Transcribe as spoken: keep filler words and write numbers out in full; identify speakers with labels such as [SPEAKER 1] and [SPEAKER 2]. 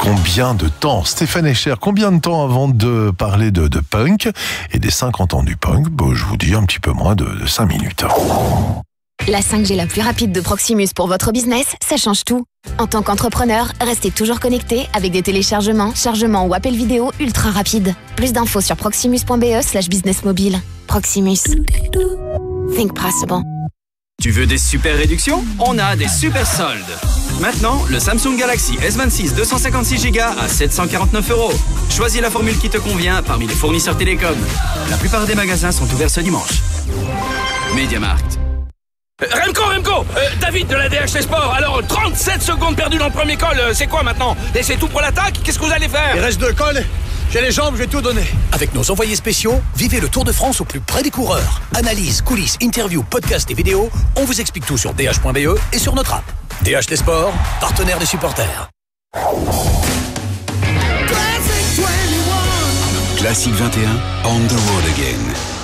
[SPEAKER 1] Combien de temps, Stéphane Escher, combien de temps avant de parler de, de punk et des cinquante ans du punk? Bon, je vous dis un petit peu moins de, de cinq minutes.
[SPEAKER 2] La cinq G la plus rapide de Proximus pour votre business, ça change tout. En tant qu'entrepreneur, restez toujours connecté avec des téléchargements, chargements ou appels vidéo ultra rapides. Plus d'infos sur proximus.be slash business mobile. Proximus. Think possible.
[SPEAKER 3] Tu veux des super réductions? On a des super soldes. Maintenant, le Samsung Galaxy S vingt-six deux cent cinquante-six giga à sept cent quarante-neuf euros. Choisis la formule qui te convient parmi les fournisseurs télécoms. La plupart des magasins sont ouverts ce dimanche. MediaMarkt.
[SPEAKER 4] Euh, Remco, Remco euh, David de la D H T Sport. Alors, trente-sept secondes perdues dans le premier col, euh, c'est quoi maintenant? Et c'est tout pour l'attaque? Qu'est-ce que vous allez faire?
[SPEAKER 5] Il reste deux cols. J'ai les jambes, je vais tout donner.
[SPEAKER 6] Avec nos envoyés spéciaux, vivez le Tour de France au plus près des coureurs. Analyse, coulisses, interviews, podcasts et vidéos, on vous explique tout sur d h point b e et sur notre app. D H T Sport, partenaire des supporters.
[SPEAKER 7] Classique vingt et un, On the Road Again.